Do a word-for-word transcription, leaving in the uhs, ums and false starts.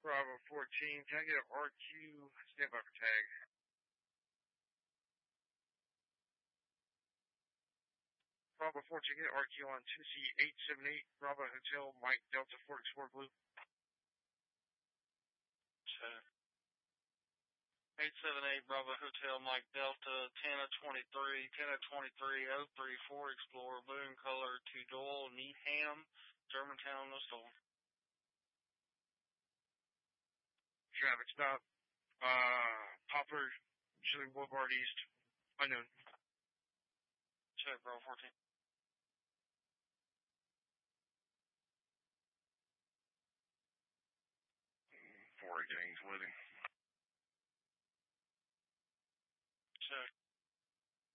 Bravo fourteen, can I get an R Q stand by for tag? Bravo fourteen, get an R Q on two C eight seven eight, Bravo Hotel, Mike Delta four Explorer Blue. Check. eight seven eight, Bravo Hotel, Mike Delta, ten of twenty-three, ten of twenty-three, oh three four, Explorer Blue in color to Doyle, Needham, Germantown, no stolen. Traffic stop, uh, Poplar, Chili Boulevard East, unknown. Check, Bravo fourteen. four eighteen, waiting.